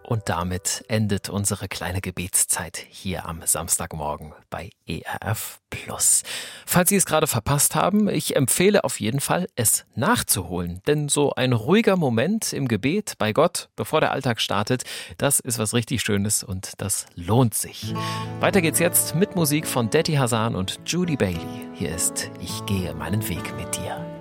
Und damit endet unsere kleine Gebetszeit hier am Samstagmorgen bei ERF Plus. Falls Sie es gerade verpasst haben, ich empfehle auf jeden Fall, es nachzuholen. Denn so ein ruhiger Moment im Gebet bei Gott, bevor der Alltag startet, das ist was richtig Schönes und das lohnt sich. Weiter geht's jetzt mit Musik von Detti Hasan und Judy Bailey. Hier ist Ich gehe meinen Weg mit dir.